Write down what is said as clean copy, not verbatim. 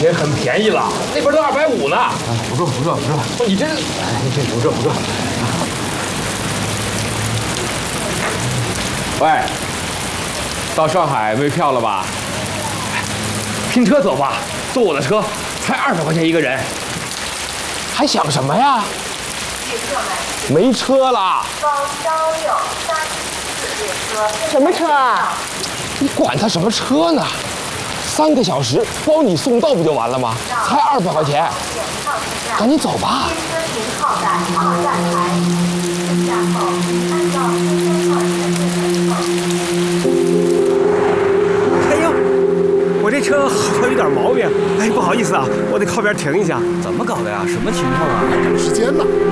钱很便宜了，那边都250呢。 不错。 你这， 不错。喂，到上海没票了吧？ 拼车走吧，坐我的车，才200块钱一个人。还想什么呀？没车了。 什么车啊？ 你管他什么车呢？3个小时包你送到不就完了吗？才200块钱，赶紧走吧。 哎呦，我这车好像有点毛病，哎，不好意思啊，我得靠边停一下。 怎么搞的呀？什么情况啊？ 赶时间呢。